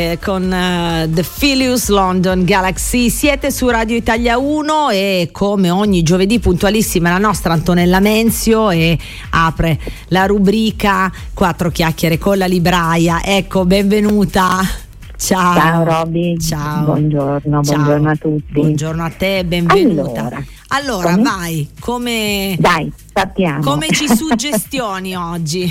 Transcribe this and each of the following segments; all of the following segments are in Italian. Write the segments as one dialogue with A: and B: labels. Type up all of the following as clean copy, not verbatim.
A: Con The Philius London Galaxy. Siete su Radio Italia 1 e come ogni giovedì puntualissima la nostra Antonella Menzio e apre la rubrica Quattro chiacchiere con la libraia. Ecco, benvenuta.
B: Ciao Roby.
A: Ciao.
B: Buongiorno a tutti.
A: Buongiorno a te, benvenuta. Allora vai,
B: Dai, partiamo.
A: Come ci suggestioni oggi?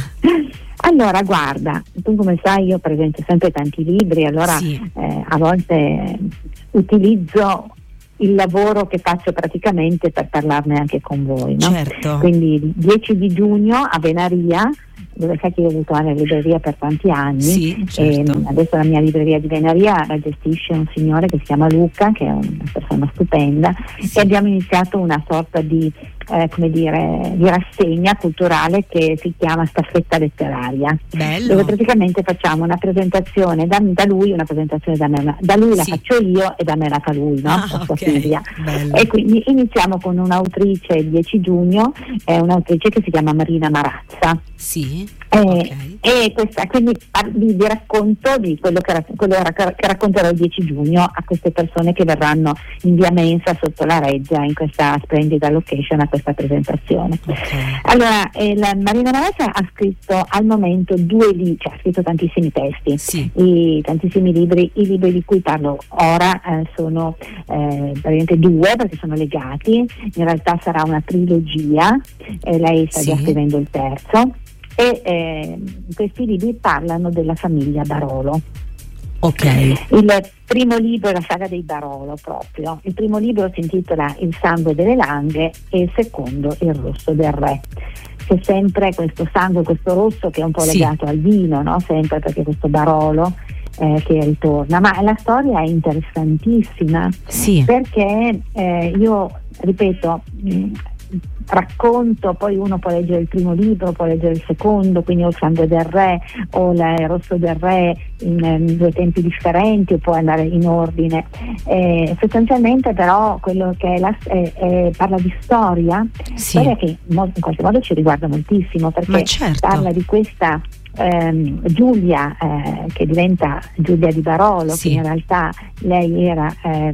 B: Allora, guarda, tu come sai io presento sempre tanti libri, allora
A: sì.
B: A volte utilizzo il lavoro che faccio praticamente per parlarne anche con voi, no?
A: Certo.
B: Quindi il 10 di giugno a Venaria, dove sai che io ho avuto una libreria per tanti anni,
A: sì, certo.
B: E adesso la mia libreria di Venaria la gestisce un signore che si chiama Luca, che è una persona stupenda,
A: sì.
B: E abbiamo iniziato una sorta di di rassegna culturale che si chiama Staffetta Letteraria.
A: Bello.
B: Dove praticamente facciamo una presentazione da lui, una presentazione da me, da lui la faccio io e da me la fa lui, no?
A: Okay.
B: E quindi iniziamo con un'autrice il 10 giugno, è un'autrice che si chiama Marina Marazza.
A: Sì.
B: E questa, quindi vi racconto di quello che racconterò il 10 giugno a queste persone che verranno in via Mensa sotto la Reggia in questa splendida location a questa presentazione.
A: Okay.
B: Allora, la Marina Marazza ha scritto al momento 2 libri, cioè ha scritto tantissimi testi,
A: sì.
B: Tantissimi libri. I libri di cui parlo ora sono praticamente 2 perché sono legati, in realtà sarà una trilogia, lei sta già scrivendo il terzo. E questi libri parlano della famiglia Barolo.
A: Ok.
B: Il primo libro è la saga dei Barolo proprio. Il primo libro si intitola Il sangue delle Langhe e il secondo Il rosso del re. C'è sempre questo sangue, questo rosso che è un po' legato al vino, no? Sempre perché questo Barolo che ritorna. Ma la storia è interessantissima perché io ripeto, racconto, poi uno può leggere il primo libro, può leggere il secondo, quindi o il sangue del re o il rosso del re in 2 tempi differenti, o può andare in ordine. Sostanzialmente però quello che è parla di storia che in qualche modo ci riguarda moltissimo, perché parla di questa Giulia che diventa Giulia di Barolo, che in realtà lei era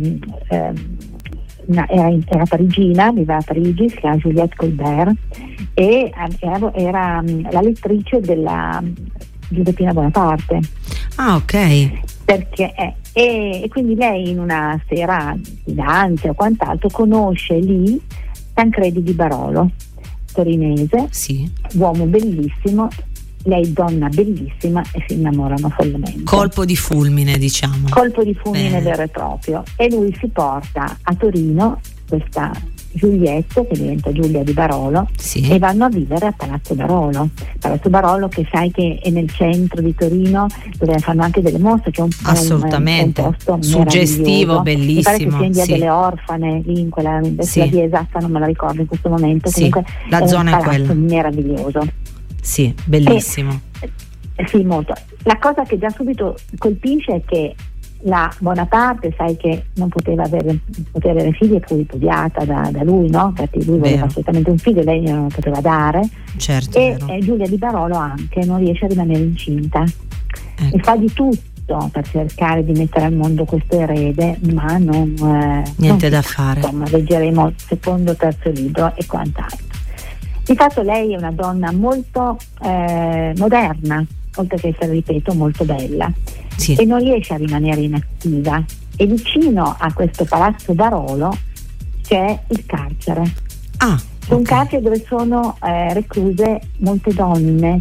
B: parigina, viveva a Parigi, si chiama Juliette Colbert e era la lettrice della Giuseppina Bonaparte.
A: Ah, ok.
B: Perché e quindi lei in una sera di danze o quant'altro conosce lì Tancredi di Barolo, torinese, uomo bellissimo, lei donna bellissima, e si innamorano follemente.
A: Colpo di fulmine, diciamo.
B: Colpo di fulmine vero e proprio. E lui si porta a Torino questa Giulietta, che diventa Giulia di Barolo, e vanno a vivere a Palazzo Barolo. Palazzo Barolo, che sai che è nel centro di Torino, dove fanno anche delle mostre, che è un posto
A: suggestivo, bellissimo.
B: Mi pare che sia in via delle Orfane, lì in quella la via esatta non me la ricordo in questo momento. Comunque
A: la zona è quella.
B: Meraviglioso.
A: Sì, bellissimo.
B: Sì, molto. La cosa che già subito colpisce è che la Bonaparte, sai che non poteva avere figli, e fu ripudiata da lui, no? Perché lui voleva assolutamente un figlio, lei non lo poteva dare.
A: Certo,
B: e Giulia di Barolo anche non riesce a rimanere incinta, e fa di tutto per cercare di mettere al mondo questo erede, ma
A: niente da fare.
B: Insomma, leggeremo il secondo, terzo libro e quant'altro. Di fatto lei è una donna molto moderna, oltre che essere, ripeto, molto bella, e non riesce a rimanere inattiva. E vicino a questo Palazzo Barolo c'è il carcere. C'è un carcere dove sono recluse molte donne,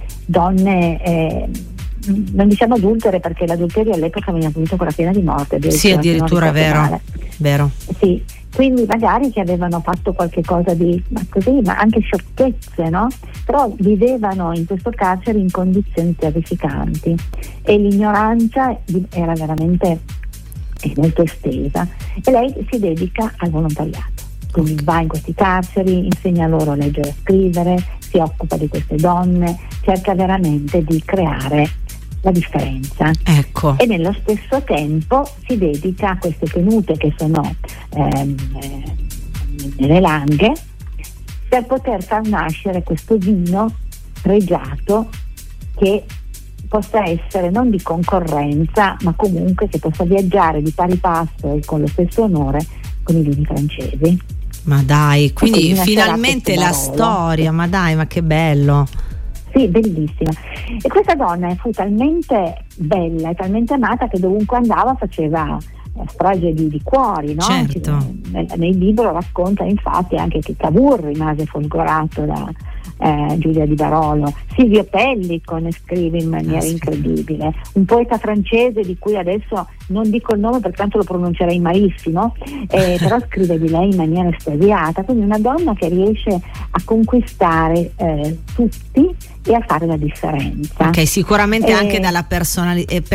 B: non diciamo adultere, perché l'adulterio all'epoca veniva punito con la pena di morte.
A: Addirittura vero.
B: Sì. Quindi magari che avevano fatto qualche cosa ma anche sciocchezze, no? Però vivevano in questo carcere in condizioni terrificanti, e l'ignoranza era veramente molto estesa, e lei si dedica al volontariato. Quindi va in questi carceri, insegna loro a leggere e scrivere, si occupa di queste donne, cerca veramente di creare la differenza.
A: Ecco.
B: E nello stesso tempo si dedica a queste tenute che sono nelle Langhe, per poter far nascere questo vino pregiato che possa essere non di concorrenza, ma comunque che possa viaggiare di pari passo e con lo stesso onore con i vini francesi.
A: Ma dai, quindi
B: Ecco,
A: finalmente la storia, ma dai, ma che bello.
B: Sì, bellissima. E questa donna fu talmente bella e talmente amata che dovunque andava faceva strage di cuori, no?
A: Certo.
B: Nel libro racconta infatti anche che Cavour rimase folgorato da Giulia di Barolo. Silvio Pellico ne scrive in maniera incredibile, un poeta francese di cui adesso non dico il nome perché tanto lo pronuncerei malissimo, però scrive di lei in maniera estasiata, quindi una donna che riesce a conquistare tutti e a fare la differenza.
A: Ok, sicuramente anche dalla personalità